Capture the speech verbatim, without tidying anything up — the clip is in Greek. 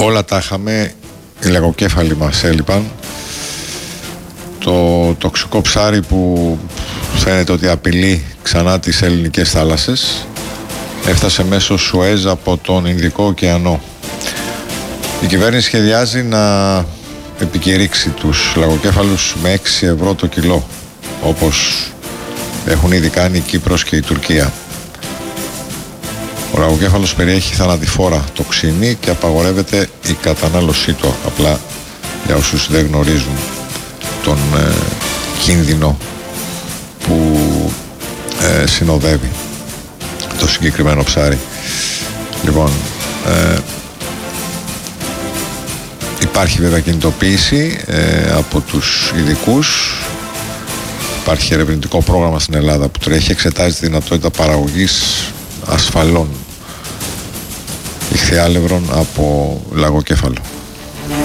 Όλα τα είχαμε, οι λαγοκέφαλοι μας έλειπαν. Το τοξικό ψάρι που φαίνεται ότι απειλεί ξανά τις ελληνικές θάλασσες έφτασε μέσω Σουέζ από τον Ινδικό ωκεανό. Η κυβέρνηση σχεδιάζει να επικηρύξει τους λαγοκέφαλους με έξι ευρώ το κιλό, όπως έχουν ήδη κάνει η Κύπρος και η Τουρκία. Ο λαγοκέφαλος περιέχει θανατηφόρα τοξίνη και απαγορεύεται η κατανάλωσή του, απλά για όσους δεν γνωρίζουν τον ε, κίνδυνο που ε, συνοδεύει το συγκεκριμένο ψάρι. Λοιπόν, ε, υπάρχει βέβαια κινητοποίηση ε, από τους ειδικούς. Υπάρχει ερευνητικό πρόγραμμα στην Ελλάδα που τρέχει, εξετάζει τη δυνατότητα παραγωγής ασφαλών ηχθιάλευρων από λαγοκέφαλο.